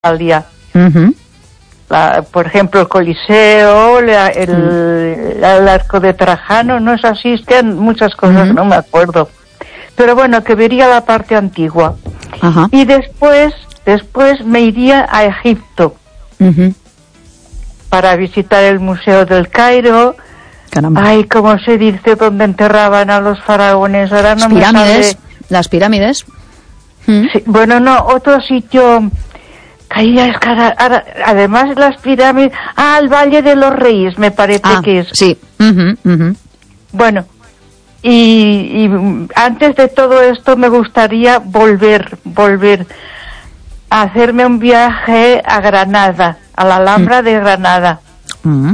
Italia. Uh-huh. Por ejemplo, el Coliseo, el Arco de Trajano, no es así, es que hay muchas cosas, Uh-huh. no me acuerdo. Pero bueno, que vería la parte antigua. Ajá. Y después me iría a Egipto Uh-huh. para visitar el Museo del Cairo. Caramba. Ay, ¿cómo se dice? Donde enterraban a los faraones. Ahora no me sale. Las pirámides. Sí, bueno, no, otro sitio. Además las pirámides. El Valle de los Reyes, me parece que es. Sí. Uh-huh, uh-huh. Bueno, y antes de todo esto me gustaría volver a hacerme un viaje a Granada, a la Alhambra de Granada. Uh-huh.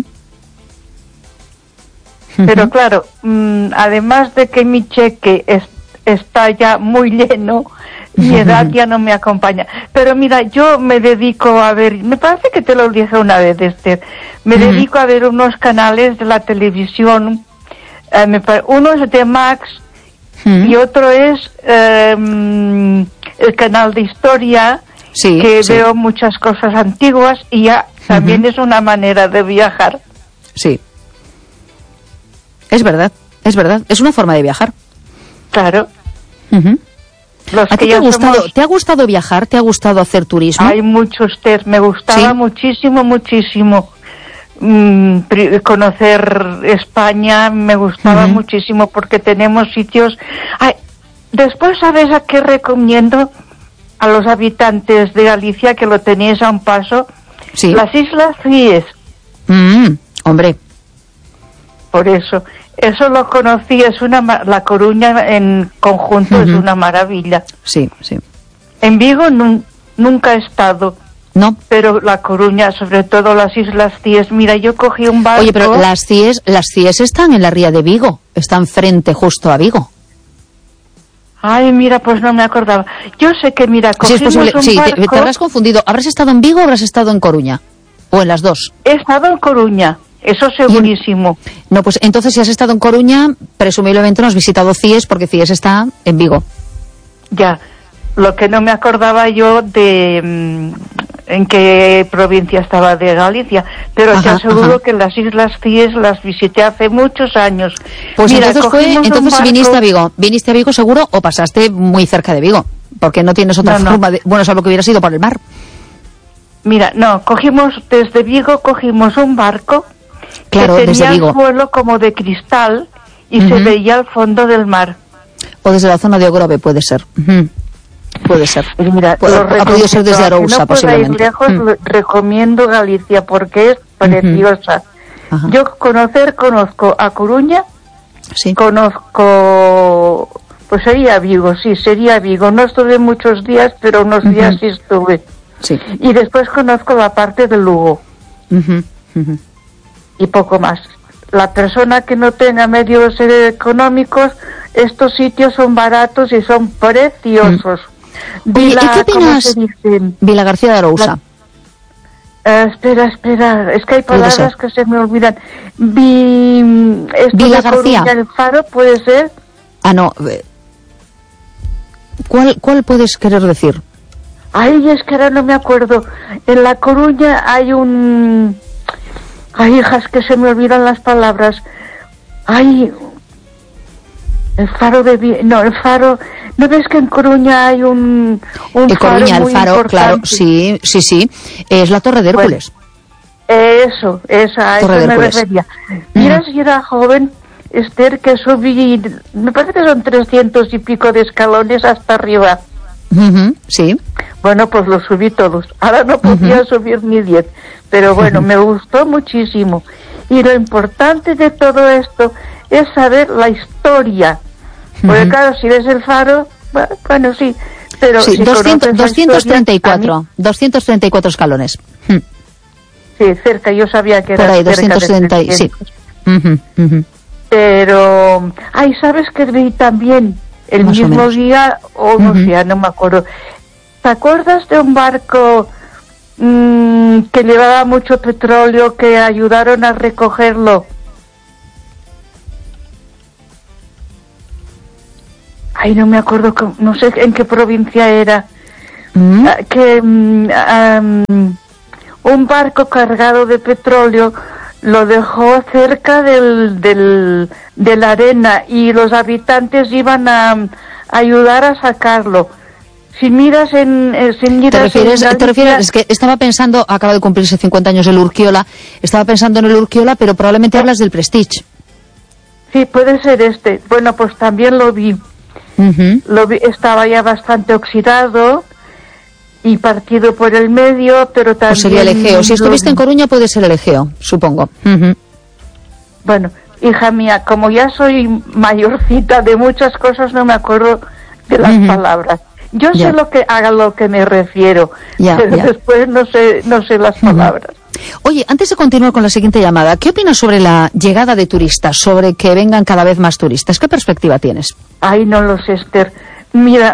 Pero claro, además de que mi cheque está ya muy lleno, mi edad ya no me acompaña. Pero mira, yo me dedico a ver, me parece que te lo dije una vez, Esther, me dedico a ver unos canales de la televisión, uno es de Max y otro es el canal de historia, sí, que sí. veo muchas cosas antiguas y ya también es una manera de viajar. Sí. Es verdad. Es una forma de viajar. Claro. Uh-huh. ¿A ti te ha gustado viajar? ¿Te ha gustado hacer turismo? Hay muchos, Esther, me gustaba muchísimo. Conocer España me gustaba muchísimo porque tenemos sitios. Después, ¿sabes a qué recomiendo a los habitantes de Galicia, que lo tenéis a un paso? Sí. Las Islas Cíes. Hombre. Por eso lo conocí, La Coruña en conjunto es una maravilla. Sí, sí. En Vigo nunca he estado. No. Pero La Coruña, sobre todo las Islas Cíes, mira, yo cogí un barco. Oye, pero las Cíes están en la ría de Vigo, están frente justo a Vigo. Ay, mira, pues no me acordaba. Yo sé que, mira, cogimos un barco. Sí, te habrás confundido. ¿Habrás estado en Vigo o habrás estado en Coruña? ¿O en las dos? He estado en Coruña. Eso segurísimo. No, pues entonces si has estado en Coruña, presumiblemente no has visitado Cíes, porque Cíes está en Vigo. Ya, lo que no me acordaba yo de en qué provincia estaba de Galicia, pero te aseguro que las Islas Cíes las visité hace muchos años. Pues mira, entonces viniste a Vigo seguro, o pasaste muy cerca de Vigo, porque no tienes otra forma de... Bueno, salvo que hubieras ido por el mar. Mira, no, desde Vigo cogimos un barco. Claro, que desde tenía Vigo. el suelo como de cristal y se veía al fondo del mar. O desde la zona de Ogrove, puede ser. Puede ser. Y mira, ha podido ser desde Arousa, posiblemente. Ir lejos, recomiendo Galicia porque es preciosa. Yo conozco a Coruña, sí. Conozco, pues sería Vigo. No estuve muchos días, pero unos días sí estuve. Sí. Y después conozco la parte de Lugo. Y poco más. La persona que no tenga medios económicos, estos sitios son baratos y son preciosos. Oye, ¿y qué opinas? Vila García de Arousa. Espera, es que hay palabras que se me olvidan. Vila García. ¿El Faro puede ser? No. ¿Cuál puedes querer decir? Ay, es que ahora no me acuerdo. En La Coruña hay un... Ay, hijas, que se me olvidan las palabras. Ay, el Faro de... No, el Faro... ¿No ves que en Coruña hay un faro muy el Faro, importante? Claro, sí. Es la Torre de Hércules. Eso, a eso me refería. Mira, si era joven, Esther, que subí... Me parece que son 300 y pico de escalones hasta arriba. Sí. Bueno, pues los subí todos. Ahora no podía subir ni 10. Pero bueno, me gustó muchísimo. Y lo importante de todo esto es saber la historia. Porque claro, si ves el Faro, bueno, sí. Pero sí, si 234 escalones. Sí, cerca, yo sabía que era por ahí, cerca 230, sí. Pero, ¿sabes que vi también el más mismo día, o no sé, no me acuerdo? ¿Te acuerdas de un barco que llevaba mucho petróleo, que ayudaron a recogerlo? No me acuerdo, no sé en qué provincia era. que un barco cargado de petróleo lo dejó cerca de la arena y los habitantes iban a ayudar a sacarlo. Si miras ¿Te refieres? Es que estaba pensando, acaba de cumplirse 50 años el Urquiola, estaba pensando en el Urquiola, pero probablemente hablas del Prestige. Sí, puede ser este. Bueno, pues también lo vi. Estaba ya bastante oxidado y partido por el medio, pero también... Pues sería el Egeo. Si estuviste en Coruña puede ser el Egeo, supongo. Bueno, hija mía, como ya soy mayorcita de muchas cosas, no me acuerdo de las palabras. Yo sé a lo que me refiero, pero después no sé las palabras. Oye, antes de continuar con la siguiente llamada, ¿qué opinas sobre la llegada de turistas, sobre que vengan cada vez más turistas? ¿Qué perspectiva tienes? Ay, no lo sé, Esther. Mira,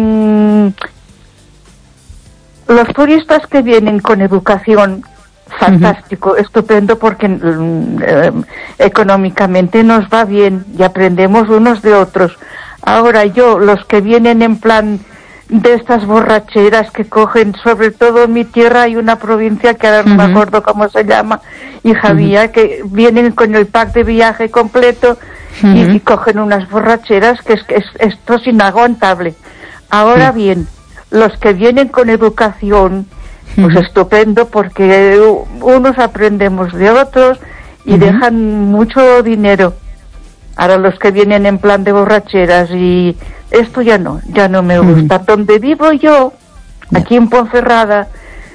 los turistas que vienen con educación, fantástico, estupendo, porque económicamente nos va bien y aprendemos unos de otros. Ahora los que vienen en plan de estas borracheras que cogen, sobre todo en mi tierra hay una provincia que ahora no me acuerdo cómo se llama, hija mía, que vienen con el pack de viaje completo y cogen unas borracheras que esto es inaguantable. Ahora bien, los que vienen con educación, pues estupendo, porque unos aprendemos de otros y dejan mucho dinero. Ahora los que vienen en plan de borracheras y esto ya no me gusta. Donde vivo yo, aquí en Ponferrada,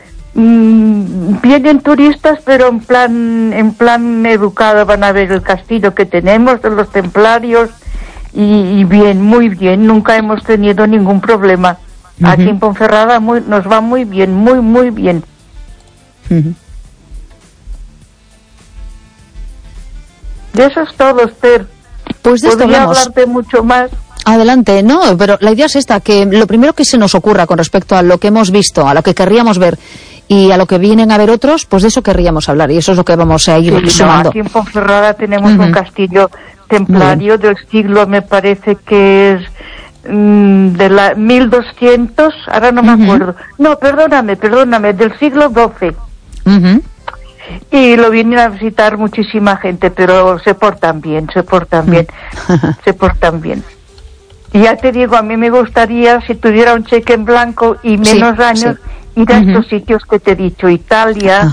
vienen turistas, pero en plan educado, van a ver el castillo que tenemos de los templarios y bien, muy bien, nunca hemos tenido ningún problema. Aquí en Ponferrada nos va muy bien, muy bien. De eso es todo, Esther. Pues de esto podría hablamos. hablarte mucho más. Adelante, no, pero la idea es esta, que lo primero que se nos ocurra con respecto a lo que hemos visto, a lo que querríamos ver y a lo que vienen a ver otros, pues de eso querríamos hablar y eso es lo que vamos a ir sumando. Aquí en Ponferrada tenemos un castillo templario del siglo, me parece que es de la 1200, ahora no me acuerdo. No, perdóname, del siglo XII. Y lo vienen a visitar muchísima gente, pero se portan bien. Y ya te digo, a mí me gustaría, si tuviera un cheque en blanco y menos años, ir a estos sitios que te he dicho, Italia,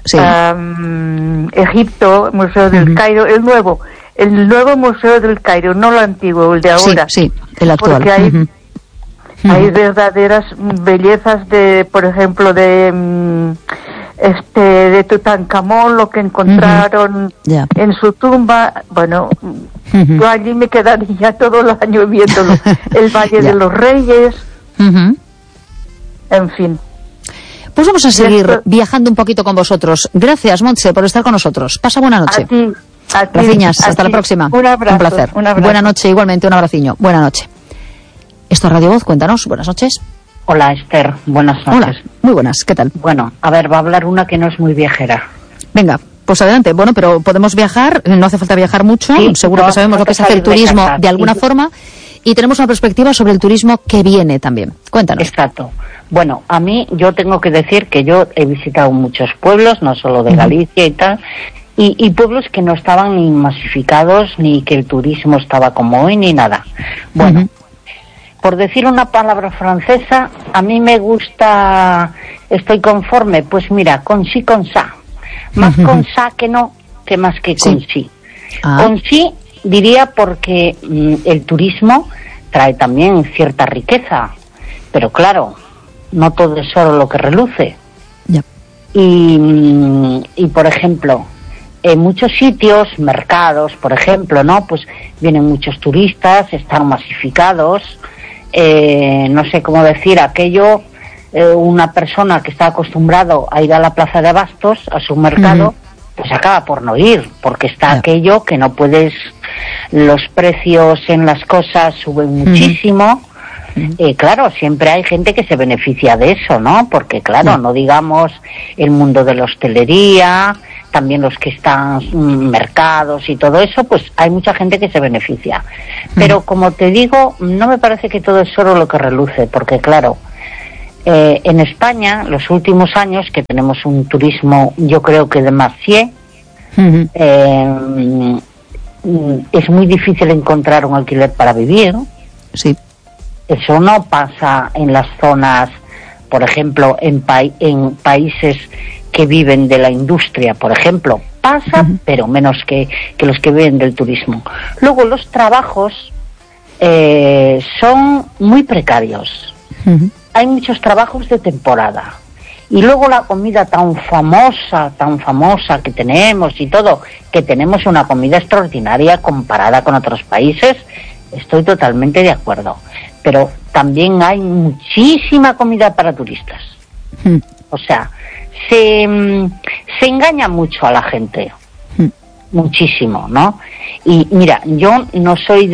Egipto, Museo del Cairo, el nuevo Museo del Cairo, no lo antiguo, el de ahora. Sí, el actual. Porque hay verdaderas bellezas por ejemplo, de Tutankamón, lo que encontraron en su tumba. Bueno, yo allí me quedaría todo el año viéndolo. El Valle de los Reyes, en fin. Pues vamos a seguir viajando un poquito con vosotros. Gracias, Montse, por estar con nosotros. Pasa buena noche. A ti. Gracias, hasta la próxima. Un abrazo. Un placer. Buena noche, igualmente, un abraciño. Buena noche. Esto es Radio Voz, cuéntanos. Buenas noches. Hola, Esther. Buenas noches. Hola, muy buenas. ¿Qué tal? Bueno, a ver, va a hablar una que no es muy viajera. Venga, pues adelante. Bueno, pero podemos viajar, no hace falta viajar mucho. Sí, seguro que sabemos lo que es hacer turismo de alguna forma. Y tenemos una perspectiva sobre el turismo que viene también. Cuéntanos. Exacto. Bueno, a mí, yo tengo que decir que yo he visitado muchos pueblos, no solo de Galicia y tal, y pueblos que no estaban ni masificados, ni que el turismo estaba como hoy, ni nada. Bueno, por decir una palabra francesa, a mí me gusta, estoy conforme, pues mira, con sí, con sa. Más con sa que no, que más que con sí. Con sí diría porque el turismo trae también cierta riqueza, pero claro, no todo es oro lo que reluce. Y por ejemplo, en muchos sitios, mercados, por ejemplo, ¿no? Pues vienen muchos turistas, están masificados, no sé cómo decir, aquello, una persona que está acostumbrado a ir a la plaza de abastos, a su mercado, pues acaba por no ir, porque está aquello que no puedes, los precios en las cosas suben muchísimo. Claro, siempre hay gente que se beneficia de eso, ¿no? Porque claro, no digamos el mundo de la hostelería, también los que están mercados y todo eso, pues hay mucha gente que se beneficia. Pero como te digo, no me parece que todo es oro lo que reluce, porque claro, En España, los últimos años, que tenemos un turismo, yo creo que demasiado, es muy difícil encontrar un alquiler para vivir. Sí. Eso no pasa en las zonas, por ejemplo, en países que viven de la industria, por ejemplo. Pasa, pero menos que los que viven del turismo. Luego, los trabajos son muy precarios. Hay muchos trabajos de temporada. Y luego la comida tan famosa que tenemos y todo, que tenemos una comida extraordinaria comparada con otros países, estoy totalmente de acuerdo. Pero también hay muchísima comida para turistas. O sea, se engaña mucho a la gente. Muchísimo, ¿no? Y mira, yo no soy